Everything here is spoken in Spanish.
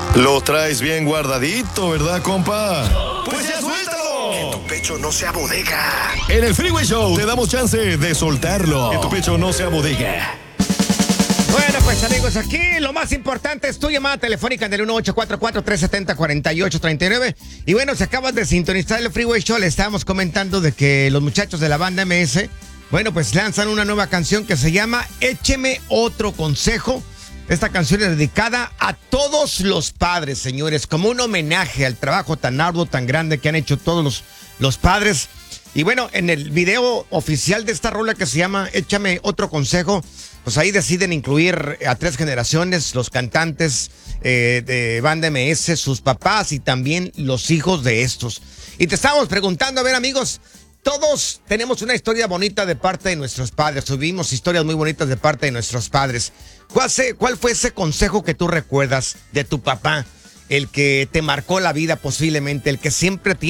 Lo traes bien guardadito, ¿verdad, compa? Pues ya suéltalo. Que tu pecho no sea bodega. En el Freeway Show te damos chance de soltarlo. Que tu pecho no sea bodega. Bueno, pues amigos, aquí lo más importante es tu llamada telefónica en el 1844-370-4839. Y bueno, si acabas de sintonizar el Freeway Show, le estábamos comentando de que los muchachos de la banda MS, bueno, pues lanzan una nueva canción que se llama Écheme Otro Consejo. Esta canción es dedicada a todos los padres, señores, como un homenaje al trabajo tan arduo, tan grande que han hecho todos los padres. Y bueno, en el video oficial de esta rola que se llama Échame Otro Consejo, pues ahí deciden incluir a 3 generaciones, los cantantes de Banda MS, sus papás y también los hijos de estos. Y te estábamos preguntando, a ver amigos, todos tenemos una historia bonita de parte de nuestros padres, tuvimos historias muy bonitas de parte de nuestros padres. ¿Cuál fue ese consejo que tú recuerdas de tu papá? El que te marcó la vida posiblemente, el que siempre